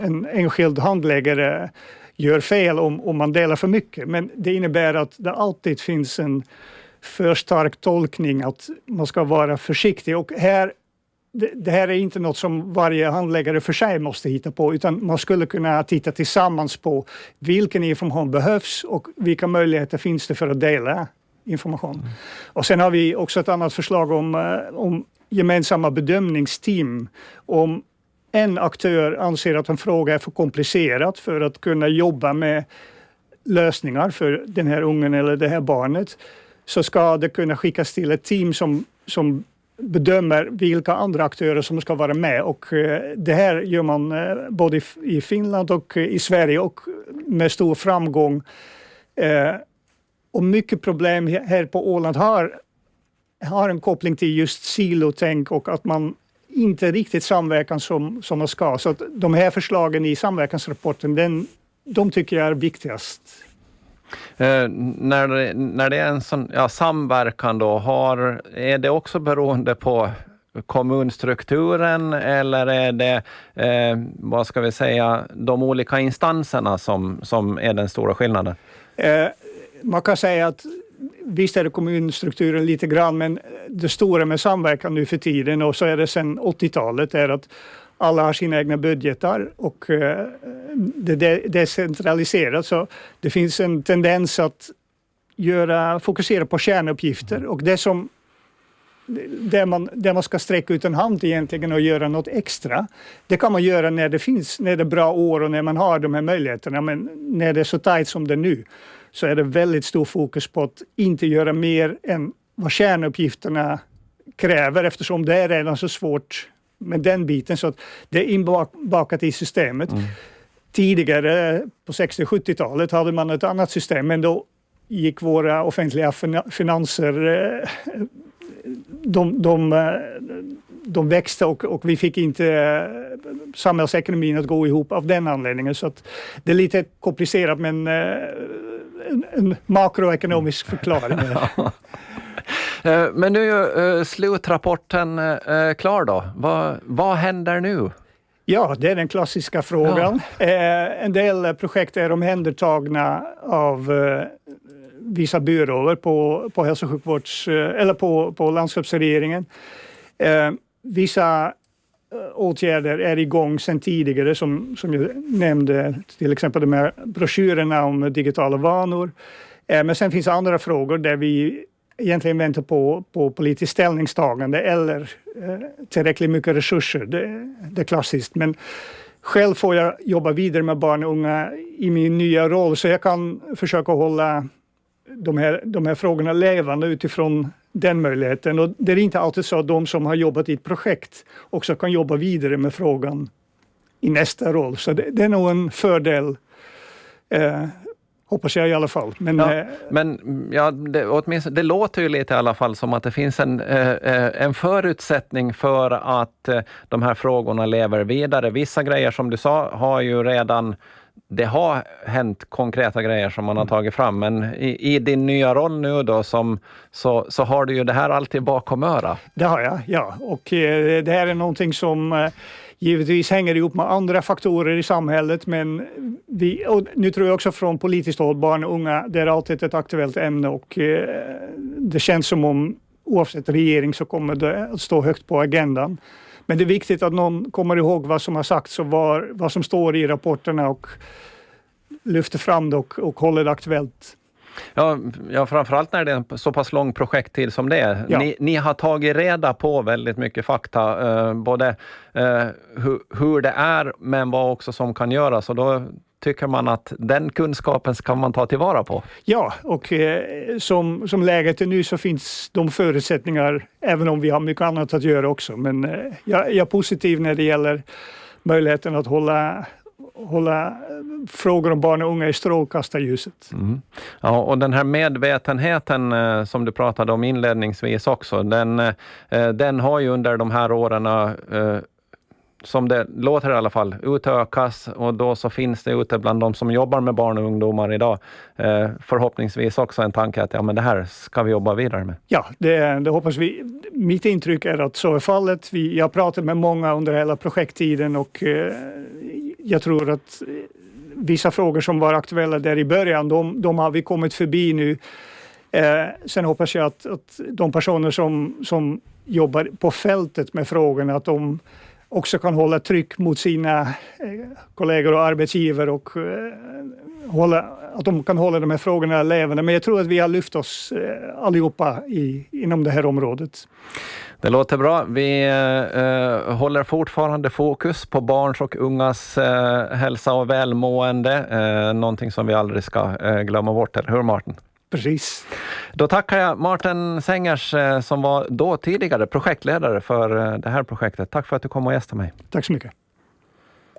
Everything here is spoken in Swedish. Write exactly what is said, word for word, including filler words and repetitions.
en enskild handläggare gör fel om, om man delar för mycket. Men det innebär att det alltid finns en för stark tolkning att man ska vara försiktig. Och här, det, det här är inte något som varje handläggare för sig måste hitta på, utan man skulle kunna titta tillsammans på vilken information behövs och vilka möjligheter finns det för att dela information. Mm. Och sen har vi också ett annat förslag om, om gemensamma bedömningsteam. Om en aktör anser att en fråga är för komplicerad för att kunna jobba med lösningar för den här ungen eller det här barnet, så ska det kunna skickas till ett team som, som bedömer vilka andra aktörer som ska vara med. Och eh, det här gör man eh, både i, i Finland och i Sverige och med stor framgång. Eh, och mycket problem här på Åland har, har en koppling till just silotänk och att man inte riktigt samverkan som, som man ska. Så att de här förslagen i samverkansrapporten, den, de tycker jag är viktigast. Eh, när, det, när det är en sån ja, samverkan då, har, är det också beroende på kommunstrukturen eller är det, eh, vad ska vi säga, de olika instanserna som, som är den stora skillnaden? Eh, man kan säga att visst är det kommunstrukturen lite grann, men det stora med samverkan nu för tiden, och så är det sedan åttiotalet, är att alla har sina egna budgetar och eh, det är decentraliserat, så det finns en tendens att göra, fokusera på kärnuppgifter och det som där man, där man ska sträcka ut en hand egentligen och göra något extra. Det kan man göra när det finns, när det är bra år och när man har de här möjligheterna, men när det är så tajt som det är nu så är det väldigt stor fokus på att inte göra mer än vad kärnuppgifterna kräver, eftersom det är redan så svårt med den biten, så att det är inbakat i systemet. Mm. Tidigare på sextio- och sjuttiotalet hade man ett annat system, men då gick våra offentliga finanser de, de, de växte och, och vi fick inte samhällsekonomin att gå ihop av den anledningen, så att det är lite komplicerat, men en, en makroekonomisk förklaring. Men nu är slutrapporten klar då. Vad, vad händer nu? Ja, det är den klassiska frågan. Ja. Eh, en del projekt är omhändertagna av eh, vissa byråer på, på hälso- och sjukvårds, eh, eller på, på landskapsregeringen. Eh, vissa eh, åtgärder är igång sedan tidigare, som, som jag nämnde, till exempel de här broschyrerna om digitala vanor. Eh, men sen finns andra frågor där vi egentligen väntar på, på politiskt ställningstagande eller eh, tillräckligt mycket resurser. Det, det är klassiskt. Men själv får jag jobba vidare med barn och unga i min nya roll, så jag kan försöka hålla de här, de här frågorna levande utifrån den möjligheten. Och det är inte alltid så att de som har jobbat i ett projekt också kan jobba vidare med frågan i nästa roll. Så det, det är nog en fördel. Eh, Hoppas jag i alla fall. Men, ja, eh, men ja, det, åtminstone, det låter ju lite i alla fall som att det finns en, eh, en förutsättning för att eh, de här frågorna lever vidare. Vissa grejer som du sa har ju redan, det har hänt konkreta grejer som man har tagit fram. Men i, i din nya roll nu då som, så, så har du ju det här alltid bakom öra. Det har jag, ja. Och eh, det här är någonting som eh, givetvis hänger ihop med andra faktorer i samhället, men vi, och nu tror jag också från politiskt håll, barn och unga, det är alltid ett aktuellt ämne och eh, det känns som om oavsett regering så kommer det att stå högt på agendan. Men det är viktigt att någon kommer ihåg vad som har sagts och var, vad som står i rapporterna och lyfter fram det och, och håller det aktuellt. Ja, ja, framförallt när det är en så pass lång projekttid som det är. Ja. Ni, ni har tagit reda på väldigt mycket fakta, eh, både eh, hu, hur det är men vad också som kan göras, och då tycker man att den kunskapen ska man ta tillvara på. Ja, och eh, som, som läget är nu så finns de förutsättningar, även om vi har mycket annat att göra också. Men eh, jag, jag är positiv när det gäller möjligheten att hålla hålla frågor om barn och unga i strålkastarljuset. Mm. Ja, och den här medvetenheten eh, som du pratade om inledningsvis också, den, eh, den har ju under de här åren, eh, som det låter i alla fall, utökas, och då så finns det ute bland de som jobbar med barn och ungdomar idag eh, förhoppningsvis också en tanke att ja, men det här ska vi jobba vidare med. Ja, det, det hoppas vi. Mitt intryck är att så är fallet. Vi, jag har pratat med många under hela projekttiden och eh, jag tror att vissa frågor som var aktuella där i början, de, de har vi kommit förbi nu. Eh, sen hoppas jag att, att de personer som, som jobbar på fältet med frågorna, att de också kan hålla tryck mot sina eh, kollegor och arbetsgivare och eh, hålla, att de kan hålla de här frågorna levande. Men jag tror att vi har lyft oss eh, allihopa i, inom det här området. Det låter bra. Vi eh, håller fortfarande fokus på barns och ungas eh, hälsa och välmående. Eh, någonting som vi aldrig ska eh, glömma bort, eller hur Martin? Precis. Då tackar jag Martin Sengers eh, som var då tidigare projektledare för eh, det här projektet. Tack för att du kom och gästade mig. Tack så mycket.